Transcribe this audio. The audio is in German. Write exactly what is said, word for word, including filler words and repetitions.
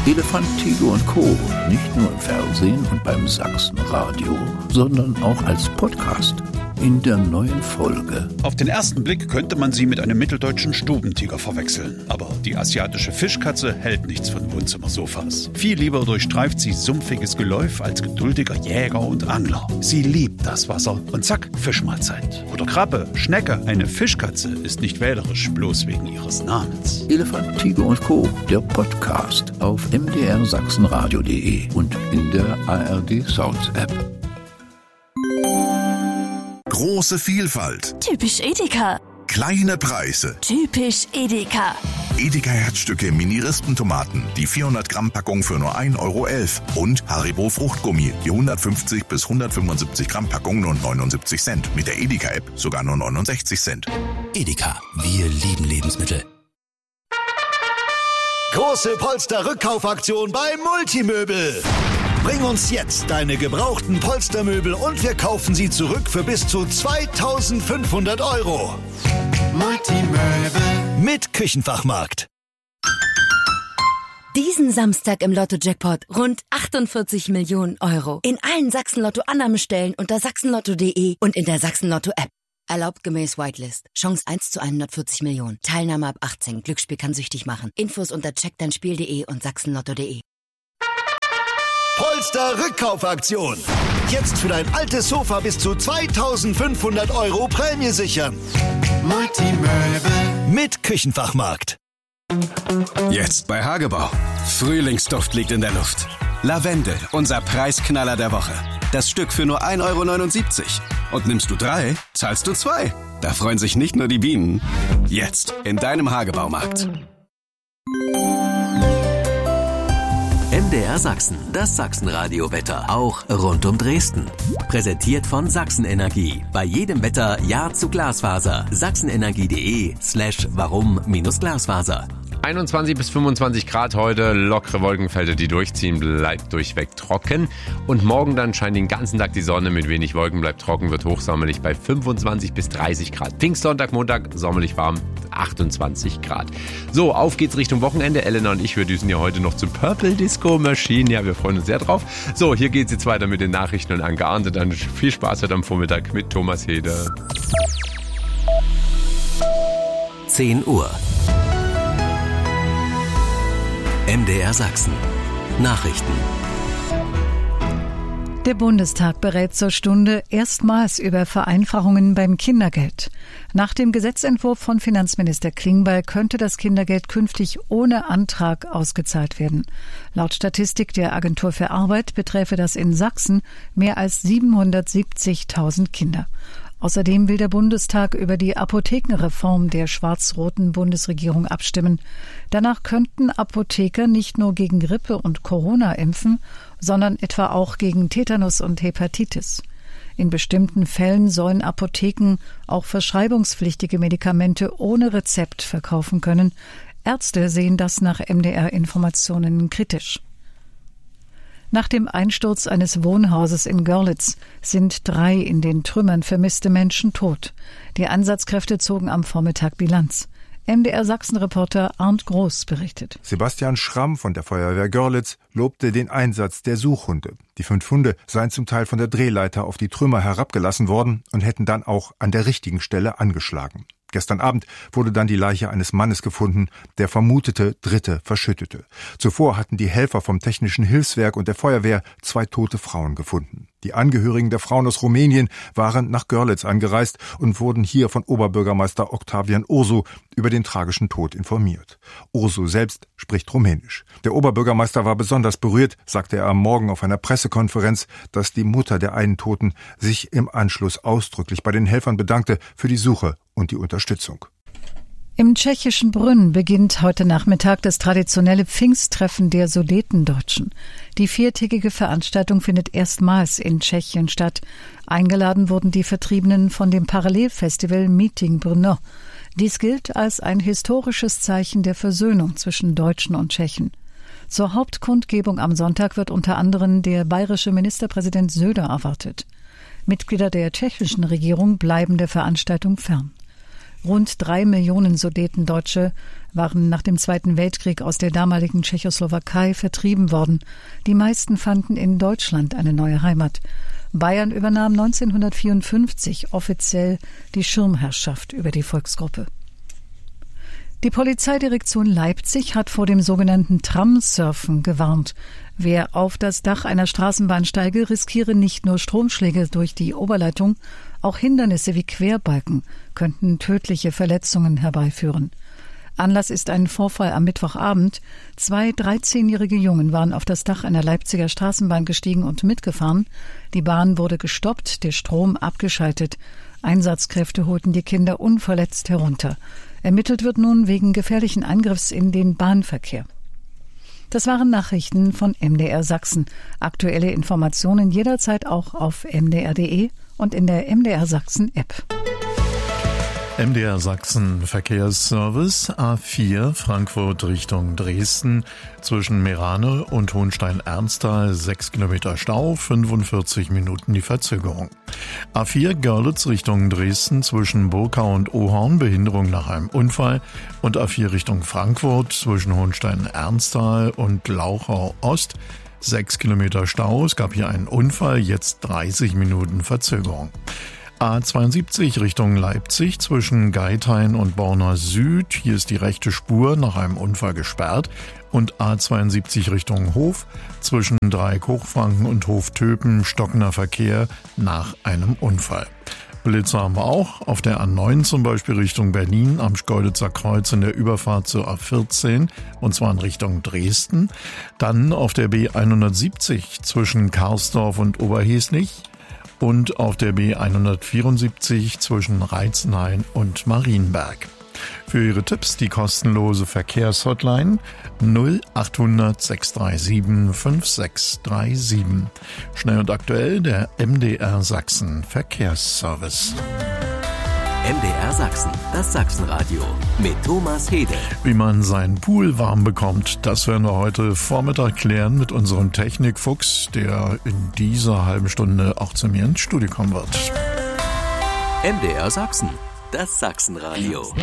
Elefant, Tiger und Co. Nicht nur im Fernsehen und beim Sachsenradio, sondern auch als Podcast. In der neuen Folge. Auf den ersten Blick könnte man sie mit einem mitteldeutschen Stubentiger verwechseln. Aber die asiatische Fischkatze hält nichts von Wohnzimmersofas. Viel lieber durchstreift sie sumpfiges Geläuf als geduldiger Jäger und Angler. Sie liebt das Wasser und zack, Fischmahlzeit. Oder Krabbe, Schnecke. Eine Fischkatze ist nicht wählerisch, bloß wegen ihres Namens. Elefant, Tiger und Co. Der Podcast auf m d r sachsenradio punkt d e und in der A R D Sounds App. Große Vielfalt. Typisch Edeka. Kleine Preise. Typisch Edeka. Edeka Herzstücke Mini-Rispentomaten, die vierhundert Gramm Packung für nur ein Euro elf. Und Haribo Fruchtgummi, die hundertfünfzig bis hundertfünfundsiebzig Gramm Packung nur neunundsiebzig Cent. Mit der Edeka-App sogar nur neunundsechzig Cent. Edeka, wir lieben Lebensmittel. Große Polster-Rückkaufaktion bei Multimöbel. Bring uns jetzt deine gebrauchten Polstermöbel und wir kaufen sie zurück für bis zu zweitausendfünfhundert Euro. Multimöbel mit Küchenfachmarkt. Diesen Samstag im Lotto-Jackpot rund achtundvierzig Millionen Euro. In allen Sachsen-Lotto-Annahmestellen unter sachsenlotto punkt de und in der Sachsen-Lotto-App. Erlaubt gemäß Whitelist. Chance eins zu hundertvierzig Millionen. Teilnahme ab achtzehn. Glücksspiel kann süchtig machen. Infos unter check dein spiel punkt de und sachsenlotto punkt de. Polster-Rückkaufaktion. Jetzt für dein altes Sofa bis zu zweitausendfünfhundert Euro Prämie sichern. Multimöbel mit Küchenfachmarkt. Jetzt bei Hagebau. Frühlingsduft liegt in der Luft. Lavendel, unser Preisknaller der Woche. Das Stück für nur ein Euro neunundsiebzig. Und nimmst du drei, zahlst du zwei. Da freuen sich nicht nur die Bienen. Jetzt in deinem Hagebaumarkt. M D R Sachsen, das Sachsenradio-Wetter, auch rund um Dresden. Präsentiert von Sachsenenergie. Bei jedem Wetter Ja zu Glasfaser. sachsenenergie.de slash warum minus Glasfaser. einundzwanzig bis fünfundzwanzig Grad heute, lockere Wolkenfelder, die durchziehen, bleibt durchweg trocken. Und morgen dann scheint den ganzen Tag die Sonne mit wenig Wolken, bleibt trocken, wird hochsommerlich bei fünfundzwanzig bis dreißig Grad. Pfingstsonntag, Montag, sommerlich warm, achtundzwanzig Grad. So, auf geht's Richtung Wochenende. Elena und ich, wir düsen ja heute noch zum Purple Disco Machine. Ja, wir freuen uns sehr drauf. So, hier geht's jetzt weiter mit den Nachrichten und Anke Arndt. Dann viel Spaß heute am Vormittag mit Thomas Hede. zehn Uhr. M D R Sachsen. Nachrichten. Der Bundestag berät zur Stunde erstmals über Vereinfachungen beim Kindergeld. Nach dem Gesetzentwurf von Finanzminister Klingbeil könnte das Kindergeld künftig ohne Antrag ausgezahlt werden. Laut Statistik der Agentur für Arbeit beträfe das in Sachsen mehr als siebenhundertsiebzigtausend Kinder. Außerdem will der Bundestag über die Apothekenreform der schwarz-roten Bundesregierung abstimmen. Danach könnten Apotheker nicht nur gegen Grippe und Corona impfen, sondern etwa auch gegen Tetanus und Hepatitis. In bestimmten Fällen sollen Apotheken auch verschreibungspflichtige Medikamente ohne Rezept verkaufen können. Ärzte sehen das nach M D R-Informationen kritisch. Nach dem Einsturz eines Wohnhauses in Görlitz sind drei in den Trümmern vermisste Menschen tot. Die Einsatzkräfte zogen am Vormittag Bilanz. M D R-Sachsen-Reporter Arndt Groß berichtet. Sebastian Schramm von der Feuerwehr Görlitz lobte den Einsatz der Suchhunde. Die fünf Hunde seien zum Teil von der Drehleiter auf die Trümmer herabgelassen worden und hätten dann auch an der richtigen Stelle angeschlagen. Gestern Abend wurde dann die Leiche eines Mannes gefunden, der vermutete Dritte verschüttete. Zuvor hatten die Helfer vom Technischen Hilfswerk und der Feuerwehr zwei tote Frauen gefunden. Die Angehörigen der Frauen aus Rumänien waren nach Görlitz angereist und wurden hier von Oberbürgermeister Octavian Ursu über den tragischen Tod informiert. Ursu selbst spricht Rumänisch. Der Oberbürgermeister war besonders berührt, sagte er am Morgen auf einer Pressekonferenz, dass die Mutter der einen Toten sich im Anschluss ausdrücklich bei den Helfern bedankte für die Suche und die Unterstützung. Im tschechischen Brünn beginnt heute Nachmittag das traditionelle Pfingsttreffen der Sudetendeutschen. Die viertägige Veranstaltung findet erstmals in Tschechien statt. Eingeladen wurden die Vertriebenen von dem Parallelfestival Meeting Brno. Dies gilt als ein historisches Zeichen der Versöhnung zwischen Deutschen und Tschechen. Zur Hauptkundgebung am Sonntag wird unter anderem der bayerische Ministerpräsident Söder erwartet. Mitglieder der tschechischen Regierung bleiben der Veranstaltung fern. Rund drei Millionen Sudetendeutsche waren nach dem Zweiten Weltkrieg aus der damaligen Tschechoslowakei vertrieben worden. Die meisten fanden in Deutschland eine neue Heimat. Bayern übernahm neunzehnhundertvierundfünfzig offiziell die Schirmherrschaft über die Volksgruppe. Die Polizeidirektion Leipzig hat vor dem sogenannten Tramsurfen gewarnt. Wer auf das Dach einer Straßenbahn steige, riskiere nicht nur Stromschläge durch die Oberleitung, auch Hindernisse wie Querbalken könnten tödliche Verletzungen herbeiführen. Anlass ist ein Vorfall am Mittwochabend. Zwei dreizehnjährige Jungen waren auf das Dach einer Leipziger Straßenbahn gestiegen und mitgefahren. Die Bahn wurde gestoppt, der Strom abgeschaltet. Einsatzkräfte holten die Kinder unverletzt herunter. Ermittelt wird nun wegen gefährlichen Angriffs in den Bahnverkehr. Das waren Nachrichten von M D R Sachsen. Aktuelle Informationen jederzeit auch auf m d r punkt d e und in der M D R Sachsen App. M D R Sachsen Verkehrsservice A vier Frankfurt Richtung Dresden zwischen Merane und Hohenstein-Ernsthal sechs Kilometer Stau, fünfundvierzig Minuten die Verzögerung. A vier Görlitz Richtung Dresden zwischen Burkau und Ohorn Behinderung nach einem Unfall und A vier Richtung Frankfurt zwischen Hohenstein-Ernsthal und Lauchau Ost sechs Kilometer Stau. Es gab hier einen Unfall, jetzt dreißig Minuten Verzögerung. A zweiundsiebzig Richtung Leipzig zwischen Geithain und Borna Süd. Hier ist die rechte Spur nach einem Unfall gesperrt. Und A zweiundsiebzig Richtung Hof zwischen Dreieck Hochfranken und Hof Töpen stockender Verkehr nach einem Unfall. Blitzer haben wir auch. Auf der A neun zum Beispiel Richtung Berlin am Schkeuditzer Kreuz in der Überfahrt zur A vierzehn und zwar in Richtung Dresden. Dann auf der B hundertsiebzig zwischen Karsdorf und Oberheslich. Und auf der B hundertvierundsiebzig zwischen Reitzenhain und Marienberg. Für Ihre Tipps die kostenlose Verkehrshotline null achthundert sechs drei sieben fünf sechs drei sieben. Schnell und aktuell der M D R Sachsen Verkehrsservice. M D R Sachsen, das Sachsenradio mit Thomas Hede. Wie man seinen Pool warm bekommt, das werden wir heute Vormittag klären mit unserem Technikfuchs, der in dieser halben Stunde auch zu mir ins Studio kommen wird. M D R Sachsen, das Sachsenradio.